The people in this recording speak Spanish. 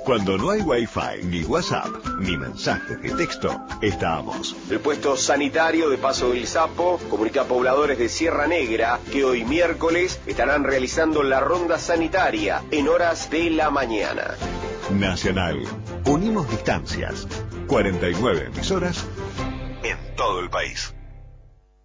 Cuando no hay Wi-Fi, ni WhatsApp, ni mensajes de texto, estamos. El puesto sanitario de Paso del Sapo comunica a pobladores de Sierra Negra que hoy miércoles estarán realizando la ronda sanitaria en horas de la mañana. Nacional. Unimos distancias. 49 emisoras en todo el país.